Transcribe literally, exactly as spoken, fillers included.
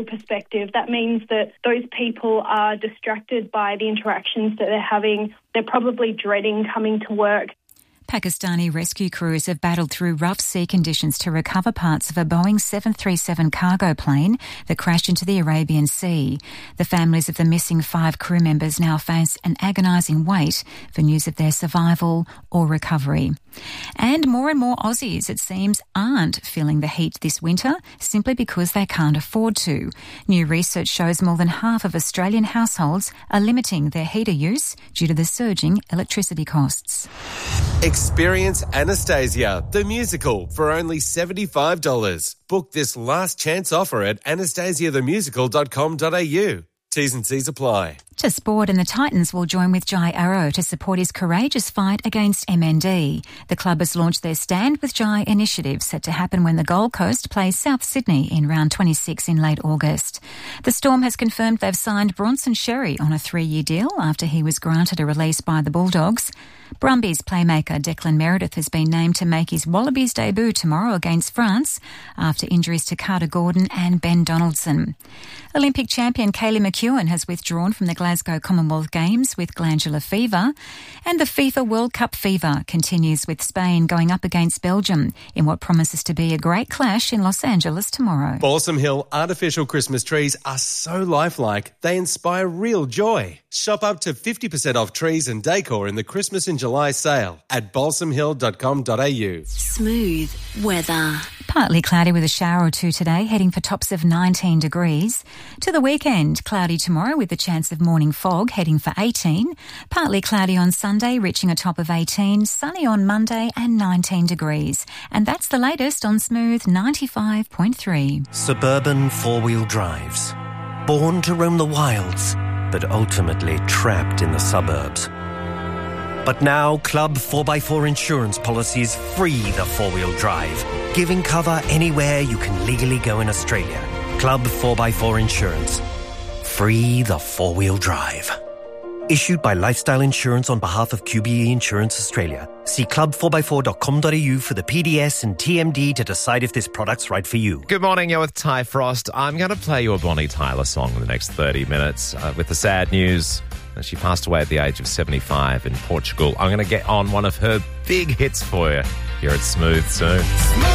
perspective, that means that those people are distracted by the interactions that they're having. They're probably dreading coming to work. Pakistani rescue crews have battled through rough sea conditions to recover parts of a Boeing seven thirty-seven cargo plane that crashed into the Arabian Sea. The families of the missing five crew members now face an agonising wait for news of their survival or recovery. And more and more Aussies, it seems, aren't feeling the heat this winter simply because they can't afford to. New research shows more than half of Australian households are limiting their heater use due to the surging electricity costs. Experience Anastasia, the musical, for only seventy-five dollars. Book this last chance offer at anastasia the musical dot com dot a u. T's and C's apply. To sport, and the Titans will join with Jai Arrow to support his courageous fight against M N D. The club has launched their Stand with Jai initiative, set to happen when the Gold Coast plays South Sydney in round twenty-six in late August. The Storm has confirmed they've signed Bronson Xerri on a three-year deal after he was granted a release by the Bulldogs. Brumbies playmaker Declan Meredith has been named to make his Wallabies debut tomorrow against France after injuries to Carter Gordon and Ben Donaldson. Olympic champion Kaylee McEwen has withdrawn from the Glasgow Commonwealth Games with glandular fever. And the FIFA World Cup fever continues, with Spain going up against Belgium in what promises to be a great clash in Los Angeles tomorrow. Balsam Hill artificial Christmas trees are so lifelike, they inspire real joy. Shop up to fifty percent off trees and decor in the Christmas in July sale at balsam hill dot com dot a u. Smooth weather. Partly cloudy with a shower or two today, heading for tops of nineteen degrees. To the weekend, cloudy tomorrow with the chance of morning fog, heading for eighteen. Partly cloudy on Sunday, reaching a top of eighteen. Sunny on Monday and nineteen degrees. And that's the latest on Smooth ninety-five point three. Suburban four-wheel drives. Born to roam the wilds, but ultimately trapped in the suburbs. But now, Club four by four insurance policies free the four-wheel drive, giving cover anywhere you can legally go in Australia. Club four by four Insurance. Free the four-wheel drive. Issued by Lifestyle Insurance on behalf of Q B E Insurance Australia. See club four by four dot com dot a u for the P D S and T M D to decide if this product's right for you. Good morning, you're with Ty Frost. I'm going to play you a Bonnie Tyler song in the next thirty minutes uh, with the sad news that she passed away at the age of seventy-five in Portugal. I'm going to get on one of her big hits for you here at Smooth soon.